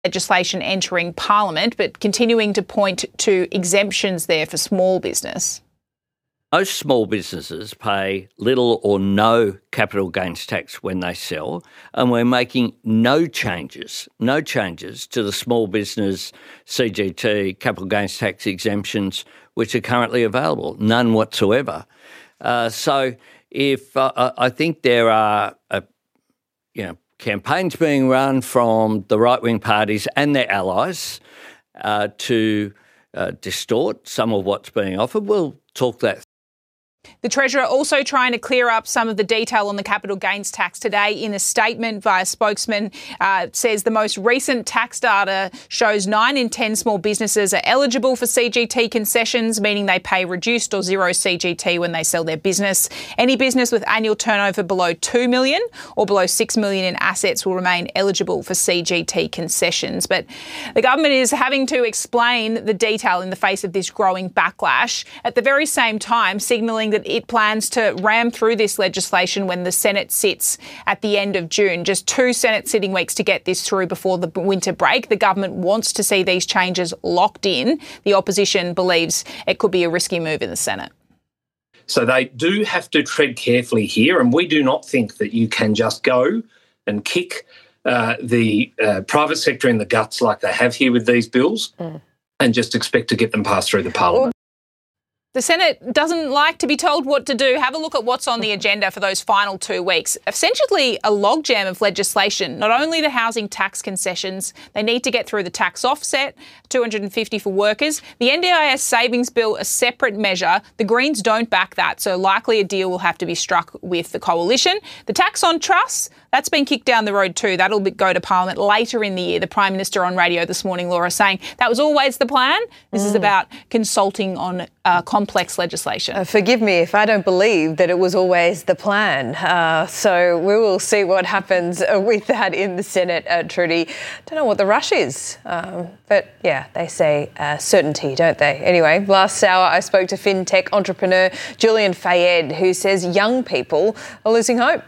legislation entering Parliament, but continuing to point to exemptions there for small business. Most small businesses pay little or no capital gains tax when they sell, and we're making no changes to the small business CGT capital gains tax exemptions which are currently available, none whatsoever. So if I think there are, campaigns being run from the right-wing parties and their allies to distort some of what's being offered, we'll talk that. The Treasurer also trying to clear up some of the detail on the capital gains tax today. In a statement via spokesman, says the most recent tax data shows 9 in 10 small businesses are eligible for CGT concessions, meaning they pay reduced or zero CGT when they sell their business. Any business with annual turnover below $2 million or below $6 million in assets will remain eligible for CGT concessions. But the government is having to explain the detail in the face of this growing backlash, at the very same time signalling that it plans to ram through this legislation when the Senate sits at the end of June. Just 2 Senate sitting weeks to get this through before the winter break. The government wants to see these changes locked in. The opposition believes it could be a risky move in the Senate. So they do have to tread carefully here, and we do not think that you can just go and kick the private sector in the guts like they have here with these bills and just expect to get them passed through the Parliament. The Senate doesn't like to be told what to do. Have a look at what's on the agenda for those final 2 weeks. Essentially a logjam of legislation. Not only the housing tax concessions, they need to get through the tax offset, $250 for workers. The NDIS savings bill, a separate measure. The Greens don't back that, so likely a deal will have to be struck with the coalition. The tax on trusts, that's been kicked down the road too. That'll go to Parliament later in the year. The Prime Minister on radio this morning, Laura, saying that was always the plan. This is about consulting on complex legislation. Forgive me if I don't believe that it was always the plan. So we will see what happens with that in the Senate, Trudy. Don't know what the rush is, but yeah, they say certainty, don't they? Anyway, last hour I spoke to fintech entrepreneur Julian Fayed, who says young people are losing hope.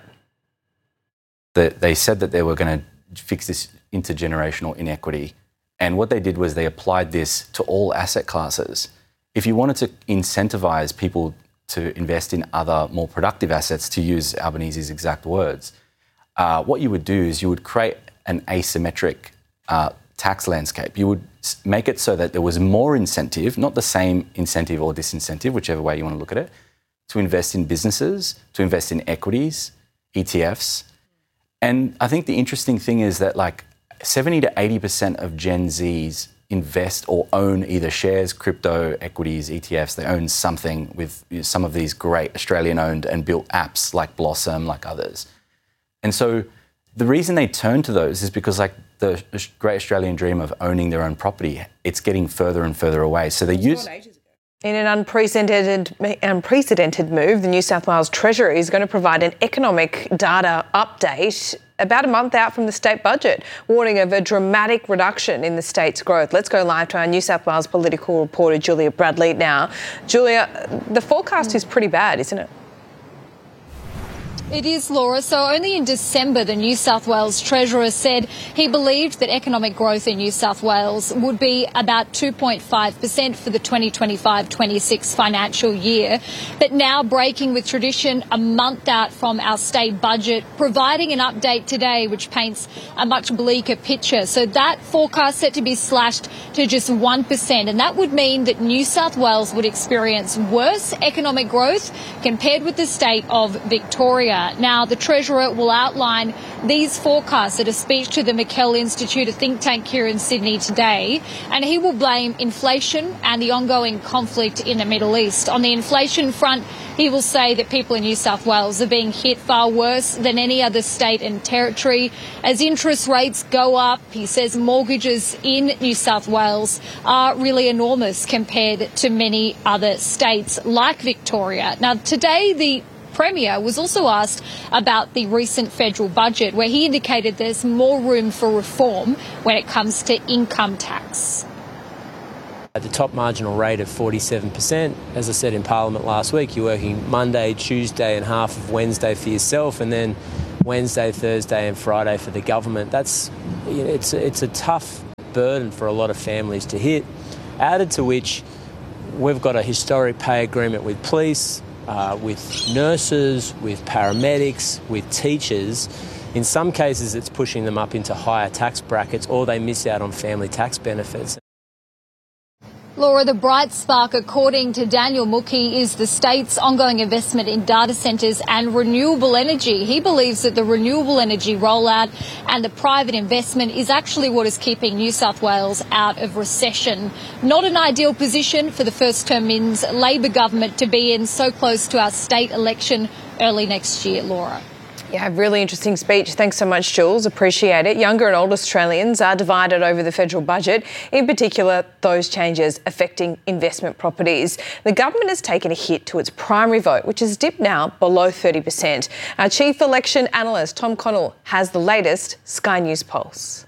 They said that they were going to fix this intergenerational inequity, and what they did was they applied this to all asset classes. If you wanted to incentivise people to invest in other more productive assets, to use Albanese's exact words, what you would do is you would create an asymmetric tax landscape. You would make it so that there was more incentive, not the same incentive or disincentive, whichever way you want to look at it, to invest in businesses, to invest in equities, ETFs. And I think the interesting thing is that 70 to 80% of Gen Zs invest or own either shares, crypto, equities, ETFs. They own something with some of these great Australian-owned and built apps like Blossom, like others. And so the reason they turn to those is because the great Australian dream of owning their own property, it's getting further and further away. So they use... In an unprecedented move, the New South Wales Treasury is going to provide an economic data update about a month out from the state budget, warning of a dramatic reduction in the state's growth. Let's go live to our New South Wales political reporter, Julia Bradley, now. Julia, the forecast is pretty bad, isn't it? It is, Laura. So only in December, the New South Wales Treasurer said he believed that economic growth in New South Wales would be about 2.5% for the 2025-26 financial year. But now, breaking with tradition, a month out from our state budget, providing an update today which paints a much bleaker picture. So that forecast set to be slashed to just 1%. And that would mean that New South Wales would experience worse economic growth compared with the state of Victoria. Now, the Treasurer will outline these forecasts at a speech to the Mikel Institute, a think tank here in Sydney today, and he will blame inflation and the ongoing conflict in the Middle East. On the inflation front, he will say that people in New South Wales are being hit far worse than any other state and territory. As interest rates go up, he says mortgages in New South Wales are really enormous compared to many other states like Victoria. Now, today, the Premier was also asked about the recent federal budget, where he indicated there's more room for reform when it comes to income tax. At the top marginal rate of 47%, as I said in Parliament last week, you're working Monday, Tuesday and half of Wednesday for yourself, and then Wednesday, Thursday and Friday for the government. That's it's a tough burden for a lot of families to hit. Added to which, we've got a historic pay agreement with police, with nurses, with paramedics, with teachers. In some cases, it's pushing them up into higher tax brackets, or they miss out on family tax benefits. Laura, the bright spark, according to Daniel Mookie, is the state's ongoing investment in data centres and renewable energy. He believes that the renewable energy rollout and the private investment is actually what is keeping New South Wales out of recession. Not an ideal position for the first-term Minns Labor government to be in, so close to our state election early next year, Laura. Yeah, really interesting speech. Thanks so much, Jules. Appreciate it. Younger and older Australians are divided over the federal budget, in particular those changes affecting investment properties. The government has taken a hit to its primary vote, which has dipped now below 30%. Our chief election analyst, Tom Connell, has the latest Sky News Pulse.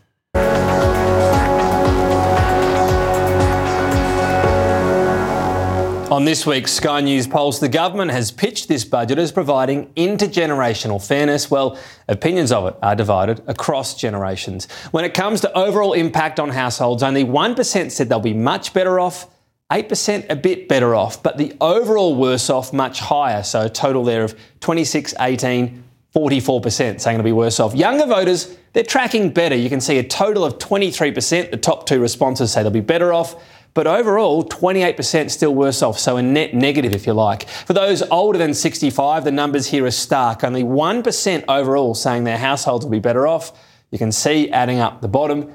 On this week's Sky News Pulse, the government has pitched this budget as providing intergenerational fairness. Well, opinions of it are divided across generations. When it comes to overall impact on households, only 1% said they'll be much better off, 8% a bit better off, but the overall worse off much higher. So a total there of 26, 18, 44% saying it'll be worse off. Younger voters, they're tracking better. You can see a total of 23%. The top two responses say they'll be better off. But overall, 28% still worse off, so a net negative, if you like. For those older than 65, the numbers here are stark. Only 1% overall saying their households will be better off. You can see adding up the bottom,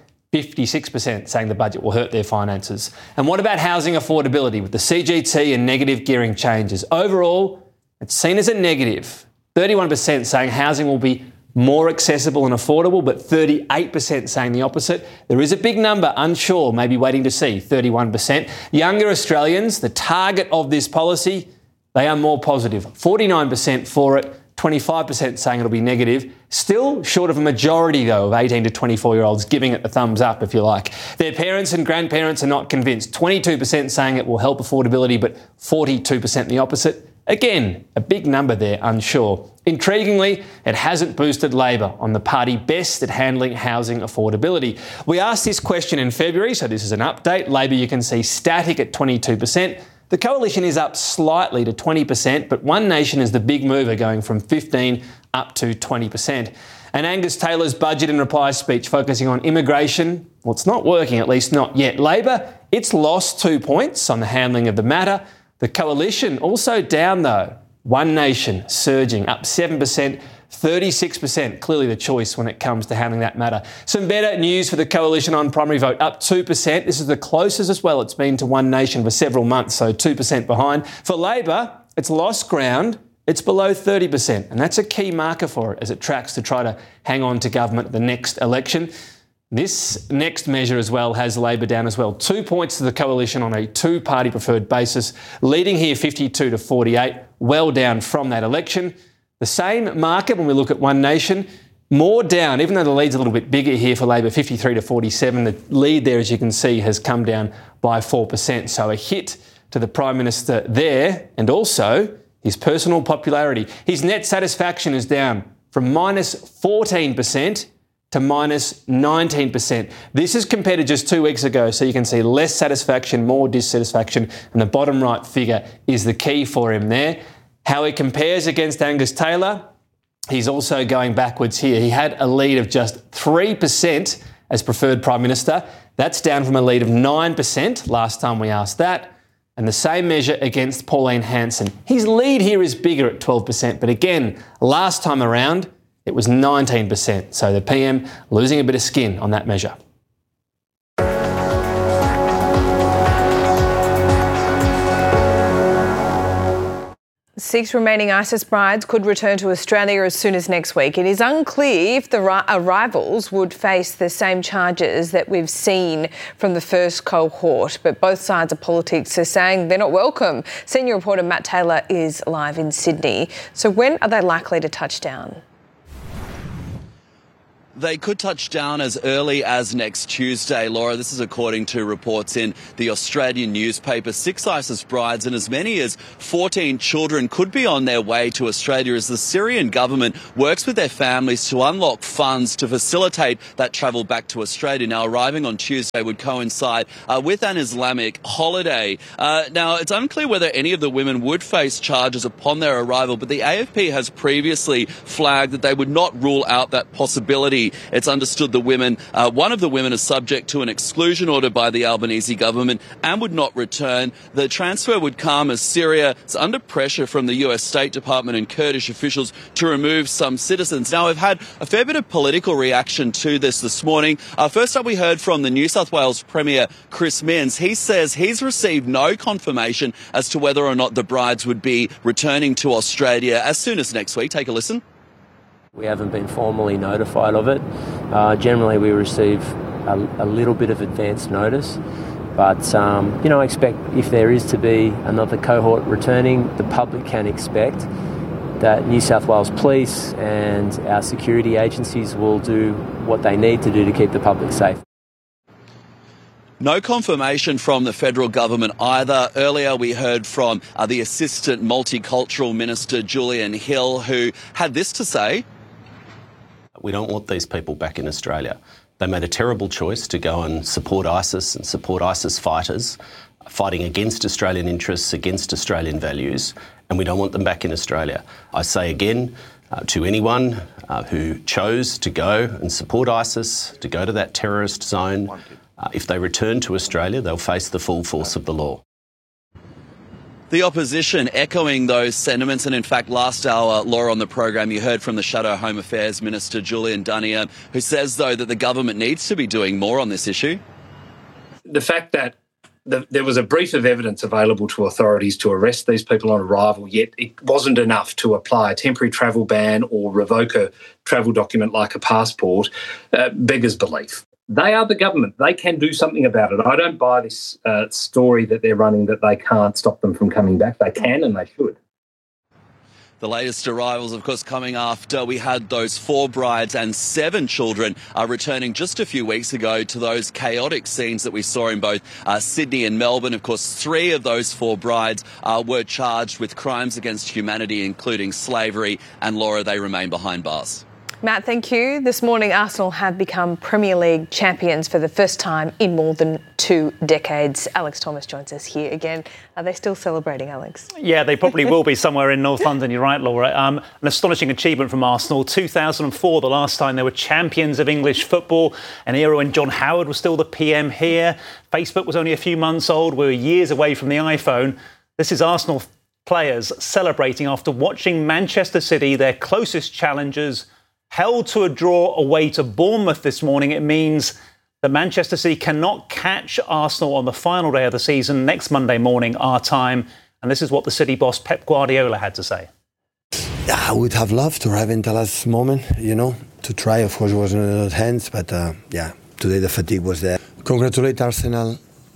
56% saying the budget will hurt their finances. And what about housing affordability with the CGT and negative gearing changes? Overall, it's seen as a negative. 31% saying housing will be more accessible and affordable, but 38% saying the opposite. There is a big number unsure, maybe waiting to see, 31%. Younger Australians, the target of this policy, they are more positive. 49% for it, 25% saying it'll be negative. Still short of a majority, though, of 18 to 24-year-olds giving it the thumbs up, if you like. Their parents and grandparents are not convinced. 22% saying it will help affordability, but 42% the opposite. Again, a big number there, unsure. Intriguingly, it hasn't boosted Labor on the party best at handling housing affordability. We asked this question in February, so this is an update. Labor, you can see, static at 22%. The coalition is up slightly to 20%, but One Nation is the big mover, going from 15 up to 20%. And Angus Taylor's budget and reply speech focusing on immigration, well, it's not working, at least not yet. Labor, it's lost 2 points on the handling of the matter. The coalition also down, though. One Nation surging, up 7%, 36%, clearly the choice when it comes to handling that matter. Some better news for the coalition on primary vote, up 2%. This is the closest as well it's been to One Nation for several months, so 2% behind. For Labor, it's lost ground. It's below 30%, and that's a key marker for it as it tracks to try to hang on to government at the next election. This next measure as well has Labor down as well. 2 points to the coalition on a two-party preferred basis, leading here 52 to 48, well down from that election. The same market when we look at One Nation, more down, even though the lead's a little bit bigger here for Labor, 53 to 47. The lead there, as you can see, has come down by 4%. So a hit to the Prime Minister there, and also his personal popularity. His net satisfaction is down from minus 14% to minus 19%. This is compared to just 2 weeks ago, so you can see less satisfaction, more dissatisfaction, and the bottom right figure is the key for him there. How he compares against Angus Taylor, he's also going backwards here. He had a lead of just 3% as preferred Prime Minister. That's down from a lead of 9% last time we asked that. And the same measure against Pauline Hanson. His lead here is bigger at 12%, but again, last time around, it was 19%. So the PM losing a bit of skin on that measure. 6 remaining ISIS brides could return to Australia as soon as next week. It is unclear if the arrivals would face the same charges that we've seen from the first cohort, but both sides of politics are saying they're not welcome. Senior reporter Matt Taylor is live in Sydney. So when are they likely to touch down? They could touch down as early as next Tuesday, Laura. This is according to reports in the Australian newspaper. 6 ISIS brides and as many as 14 children could be on their way to Australia as the Syrian government works with their families to unlock funds to facilitate that travel back to Australia. Now, arriving on Tuesday would coincide with an Islamic holiday. Now, it's unclear whether any of the women would face charges upon their arrival, but the AFP has previously flagged that they would not rule out that possibility. It's understood the women, one of the women is subject to an exclusion order by the Albanese government and would not return. The transfer would come as Syria is under pressure from the US State Department and Kurdish officials to remove some citizens. Now, we've had a fair bit of political reaction to this morning. First up, we heard from the New South Wales Premier, Chris Minns. He says he's received no confirmation as to whether or not the brides would be returning to Australia as soon as next week. Take a listen. We haven't been formally notified of it. Generally, we receive a little bit of advance notice. But, I expect if there is to be another cohort returning, the public can expect that New South Wales Police and our security agencies will do what they need to do to keep the public safe. No confirmation from the federal government either. Earlier we heard from the Assistant Multicultural Minister, Julian Hill, who had this to say. We don't want these people back in Australia. They made a terrible choice to go and support ISIS and support ISIS fighters, fighting against Australian interests, against Australian values, and we don't want them back in Australia. I say again to anyone who chose to go and support ISIS, to go to that terrorist zone, if they return to Australia, they'll face the full force of the law. The opposition echoing those sentiments, and in fact last hour, Laura, on the program you heard from the Shadow Home Affairs Minister Julian Dunnier, who says though that the government needs to be doing more on this issue. The fact that there was a brief of evidence available to authorities to arrest these people on arrival, yet it wasn't enough to apply a temporary travel ban or revoke a travel document like a passport, beggars belief. They are the government. They can do something about it. I don't buy this story that they're running that they can't stop them from coming back. They can and they should. The latest arrivals, of course, coming after we had those 4 brides and 7 children returning just a few weeks ago to those chaotic scenes that we saw in both Sydney and Melbourne. Of course, 3 of those 4 brides were charged with crimes against humanity, including slavery. And Laura, they remain behind bars. Matt, thank you. This morning, Arsenal have become Premier League champions for the first time in more than 2 decades. Alex Thomas joins us here again. Are they still celebrating, Alex? Yeah, they probably will be somewhere in North London. You're right, Laura. An astonishing achievement from Arsenal. 2004, the last time they were champions of English football, an era when John Howard was still the PM here. Facebook was only a few months old. We were years away from the iPhone. This is Arsenal players celebrating after watching Manchester City, their closest challengers, held to a draw away to Bournemouth this morning. It means that Manchester City cannot catch Arsenal on the final day of the season next Monday morning, our time. And this is what the City boss, Pep Guardiola, had to say. I would have loved to have in the last moment, to try. Of course, it wasn't in our hands, but today the fatigue was there. Congratulate Arsenal,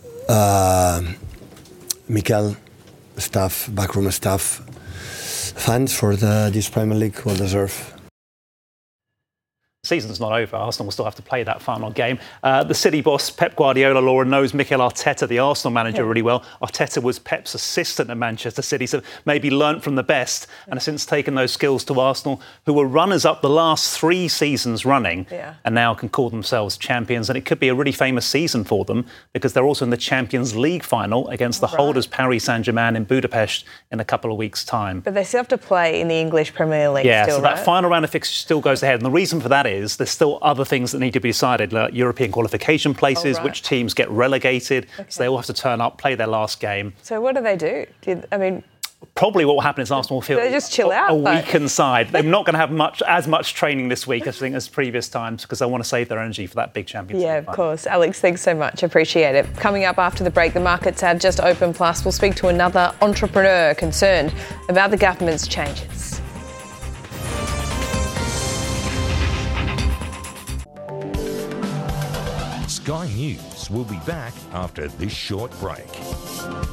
Mikel, staff, backroom staff, fans for this Premier League, well deserved. Season's not over. Arsenal will still have to play that final game. The City boss, Pep Guardiola, Laura, knows Mikel Arteta, the Arsenal manager, really well. Arteta was Pep's assistant at Manchester City, so maybe learnt from the best and has since taken those skills to Arsenal, who were runners-up the last 3 seasons running and now can call themselves champions. And it could be a really famous season for them because they're also in the Champions League final against the holders Paris Saint-Germain in Budapest in a couple of weeks' time. But they still have to play in the English Premier League so that final round of fixtures still goes ahead. And the reason for that is there's still other things that need to be decided, like European qualification places, which teams get relegated. So they all have to turn up, play their last game. So what do they do? Probably what will happen is Arsenal will feel they just chill out, a weakened side. They're not going to have as much training this week, I think, as previous times because they want to save their energy for that big Champions League. Yeah, of course. Alex, thanks so much. Appreciate it. Coming up after the break, the markets have just opened. Plus, we'll speak to another entrepreneur concerned about the government's changes. Sky News will be back after this short break.